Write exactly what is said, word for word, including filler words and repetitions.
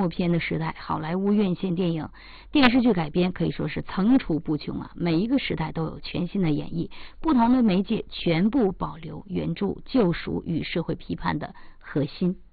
笑片的时代，好莱坞院线电影、电视剧改编可以说是层出不穷啊！每一个时代都有全新的演绎，不同的媒介全部保留原著救赎与社会批判的核心。